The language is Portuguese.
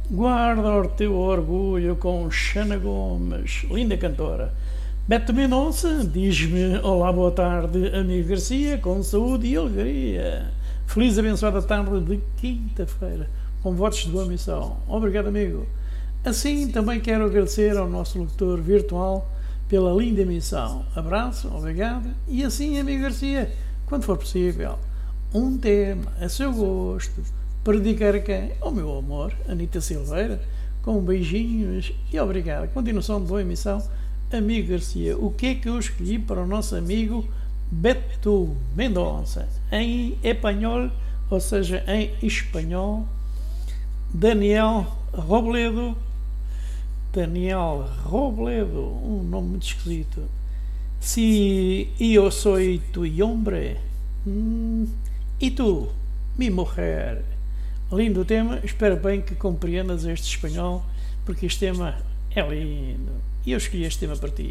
Guarda o teu orgulho com Xana Gomes, linda cantora. Beto Mendonça diz-me: olá, boa tarde, amigo Garcia, com saúde e alegria. Feliz e abençoada tarde de quinta-feira, com votos de boa missão. Obrigado, amigo. Assim, também quero agradecer ao nosso locutor virtual pela linda missão. Abraço, obrigado. E assim, amigo Garcia, quando for possível, um tema a seu gosto, para dedicar a quem? Ao meu amor, Anita Silveira, com beijinhos e obrigado. Continuação de boa emissão, amigo Garcia. O que é que eu escolhi para o nosso amigo Beto Mendonça? Em espanhol, ou seja, em espanhol, Daniel Robledo, um nome muito esquisito. Si eu soy tu hombre, e tu, mi mujer. Lindo tema, espero bem que compreendas este espanhol, porque este tema é lindo. E eu escolhi este tema para ti.